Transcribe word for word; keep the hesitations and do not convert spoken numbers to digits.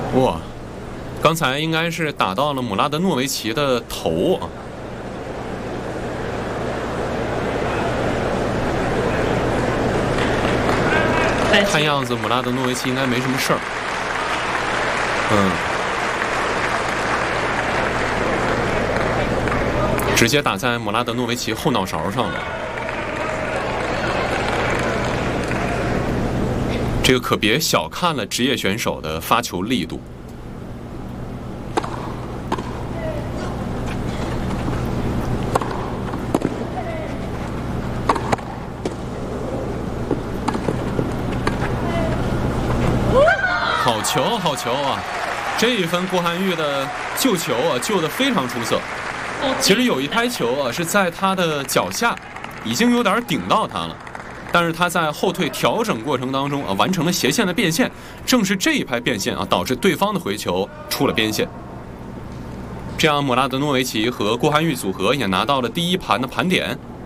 哇，刚才应该是打到了姆拉德诺维奇的头啊。看样子姆拉德诺维奇应该没什么事儿。嗯，直接打在姆拉德诺维奇后脑勺上了。这个可别小看了职业选手的发球力度。好球，好球啊！这一分郭涵玉的救球啊，救得非常出色。其实有一拍球啊，是在他的脚下，已经有点顶到他了。但是他在后退调整过程当中啊，完成了斜线的变线，正是这一拍变线啊，导致对方的回球出了边线。这样，姆拉德诺维奇和郭涵玉组合也拿到了第一盘的盘点。